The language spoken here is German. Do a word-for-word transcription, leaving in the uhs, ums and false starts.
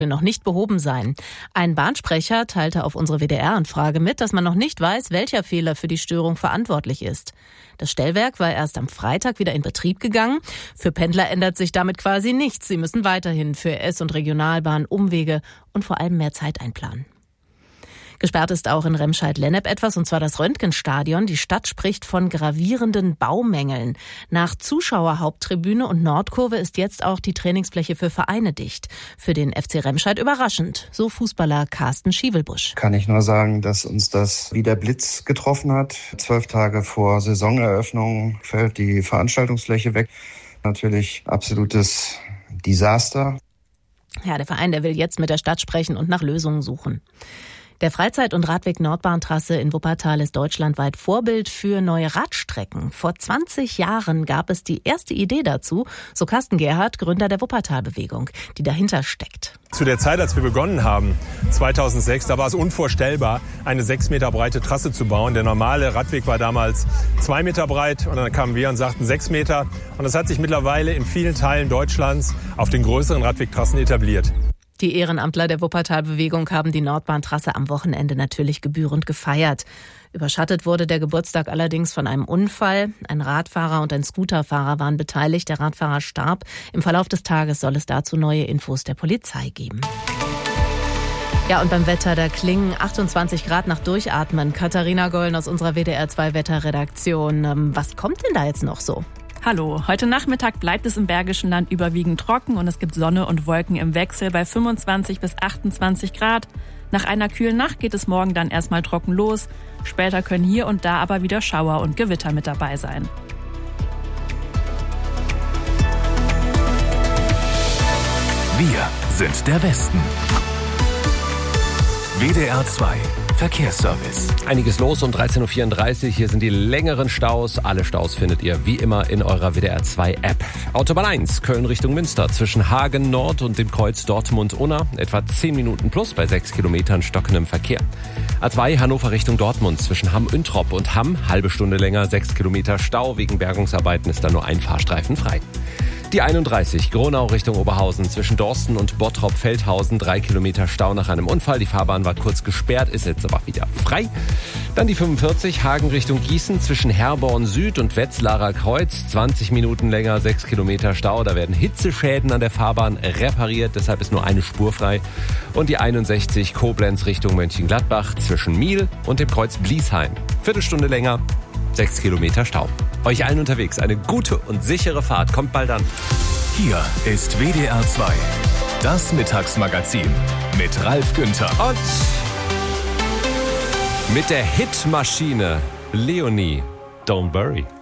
noch nicht behoben seien. Ein Bahnsprecher teilte auf unsere W D R-Anfrage mit, dass man noch nicht weiß, welcher Fehler für die Störung verantwortlich ist. Das Stellwerk war erst am Freitag wieder in Betrieb gegangen. Für Pendler ändert sich damit quasi nichts. Sie müssen weiterhin für S- und Regionalbahn Umwege und vor allem mehr Zeit einplanen. Gesperrt ist auch in Remscheid-Lennep etwas, und zwar das Röntgenstadion. Die Stadt spricht von gravierenden Baumängeln. Nach Zuschauerhaupttribüne und Nordkurve ist jetzt auch die Trainingsfläche für Vereine dicht. Für den F C Remscheid überraschend, so Fußballer Carsten Schievelbusch. Kann ich nur sagen, dass uns das wie der Blitz getroffen hat. Zwölf Tage vor Saisoneröffnung fällt die Veranstaltungsfläche weg. Natürlich absolutes Desaster. Ja, der Verein, der will jetzt mit der Stadt sprechen und nach Lösungen suchen. Der Freizeit- und Radweg-Nordbahntrasse in Wuppertal ist deutschlandweit Vorbild für neue Radstrecken. Vor zwanzig Jahren gab es die erste Idee dazu, so Carsten Gerhardt, Gründer der Wuppertal-Bewegung, die dahinter steckt. Zu der Zeit, als wir begonnen haben, zweitausendsechs, da war es unvorstellbar, eine sechs Meter breite Trasse zu bauen. Der normale Radweg war damals zwei Meter breit und dann kamen wir und sagten sechs Meter. Und das hat sich mittlerweile in vielen Teilen Deutschlands auf den größeren Radwegtrassen etabliert. Die Ehrenamtler der Wuppertal-Bewegung haben die Nordbahntrasse am Wochenende natürlich gebührend gefeiert. Überschattet wurde der Geburtstag allerdings von einem Unfall. Ein Radfahrer und ein Scooterfahrer waren beteiligt. Der Radfahrer starb. Im Verlauf des Tages soll es dazu neue Infos der Polizei geben. Ja, und beim Wetter, da klingen achtundzwanzig Grad nach Durchatmen. Katharina Gollen aus unserer W D R zwei Wetterredaktion. Was kommt denn da jetzt noch so? Hallo, heute Nachmittag bleibt es im Bergischen Land überwiegend trocken und es gibt Sonne und Wolken im Wechsel bei fünfundzwanzig bis achtundzwanzig Grad. Nach einer kühlen Nacht geht es morgen dann erstmal trocken los. Später können hier und da aber wieder Schauer und Gewitter mit dabei sein. Wir sind der Westen. W D R zwei Verkehrsservice. Einiges los um dreizehn Uhr vierunddreißig. Hier sind die längeren Staus. Alle Staus findet ihr wie immer in eurer W D R zwei App. Autobahn eins, Köln Richtung Münster. Zwischen Hagen Nord und dem Kreuz Dortmund-Unna. Etwa zehn Minuten plus bei sechs Kilometern stockendem Verkehr. A zwei, Hannover Richtung Dortmund. Zwischen Hamm-Üntrop und Hamm. Halbe Stunde länger, sechs Kilometer Stau. Wegen Bergungsarbeiten ist da nur ein Fahrstreifen frei. Die einunddreißig, Gronau Richtung Oberhausen, zwischen Dorsten und Bottrop-Feldhausen, drei Kilometer Stau nach einem Unfall. Die Fahrbahn war kurz gesperrt, ist jetzt aber wieder frei. Dann die fünfundvierzig, Hagen Richtung Gießen, zwischen Herborn Süd und Wetzlarer Kreuz, zwanzig Minuten länger, sechs Kilometer Stau. Da werden Hitzeschäden an der Fahrbahn repariert, deshalb ist nur eine Spur frei. Und die einundsechzig, Koblenz Richtung Mönchengladbach, zwischen Miel und dem Kreuz Bliesheim. Viertelstunde länger, sechs Kilometer Stau. Euch allen unterwegs eine gute und sichere Fahrt. Kommt bald an. Hier ist W D R zwei, das Mittagsmagazin mit Ralf Günther. Und mit der Hitmaschine Leonie, Don't Worry.